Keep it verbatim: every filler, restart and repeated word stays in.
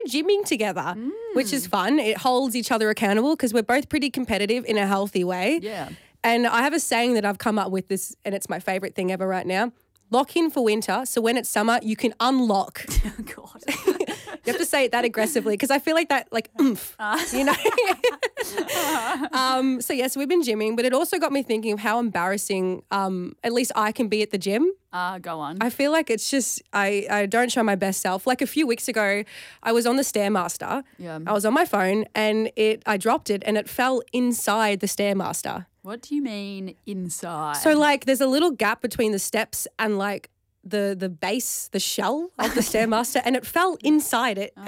gymming together, mm. which is fun. It holds each other accountable because we're both pretty competitive in a healthy way. Yeah. And I have a saying that I've come up with this, and it's my favourite thing ever right now. Lock in for winter, so when it's summer, you can unlock. Oh, God. You have to say it that aggressively because I feel like that, like, oomph, uh. you know. um, so, yes, yeah, so we've been gymming, but it also got me thinking of how embarrassing um, at least I can be at the gym. Uh, go on. I feel like it's just I, I don't show my best self. Like a few weeks ago, I was on the Stairmaster. Yeah. I was on my phone and it I dropped it and it fell inside the Stairmaster. What do you mean inside? So like there's a little gap between the steps and like the the base, the shell of the Stairmaster, and it fell inside it. Oh,